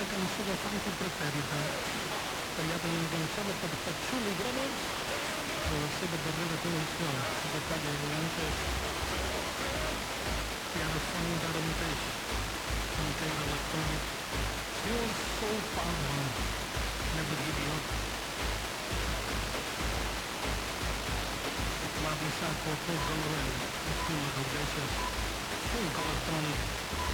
cançó de Franco Pretèrita, tallada i enganxada per Patxuli Grones a la seva darrera col·lecció de talla volantes, i ara sona d'ara mateix amb tema electrònic Your Soul Power, Never Give You Up, l'ha avisat pel Pol de l'Orell, estil de Rodeixes, funk electrònic.